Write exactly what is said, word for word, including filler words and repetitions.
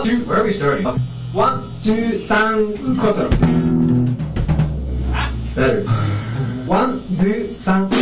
two. Where are we starting? One, two, three, cuatro. Better. One, two, three.